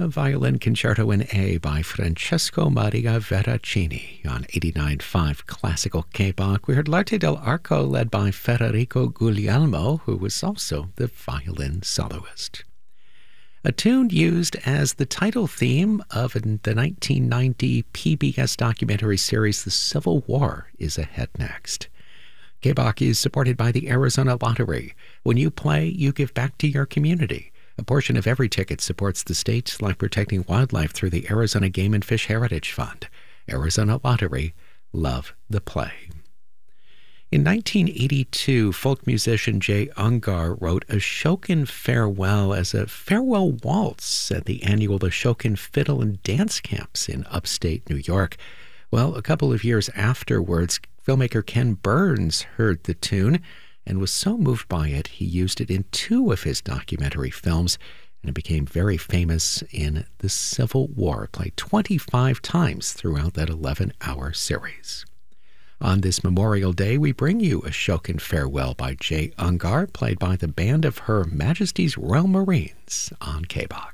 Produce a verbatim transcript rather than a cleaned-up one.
A violin concerto in A by Francesco Maria Veracini on eighty-nine point five Classical K-Bach. We heard L'Arte dell'Arco led by Federico Guglielmo, who was also the violin soloist. A tune used as the title theme of the nineteen ninety P B S documentary series The Civil War is ahead next. K-Bach is supported by the Arizona Lottery. When you play, you give back to your community. A portion of every ticket supports the state, like protecting wildlife through the Arizona Game and Fish Heritage Fund. Arizona Lottery, love the play. In nineteen eighty-two, folk musician Jay Ungar wrote Ashokan Farewell as a farewell waltz at the annual Ashokan Fiddle and Dance Camps in upstate New York. Well, a couple of years afterwards, filmmaker Ken Burns heard the tune and was so moved by it, he used it in two of his documentary films, and it became very famous in The Civil War, played twenty-five times throughout that eleven-hour series. On this Memorial Day, we bring you Ashokan Farewell by Jay Ungar, played by the band of Her Majesty's Royal Marines on K-Bach.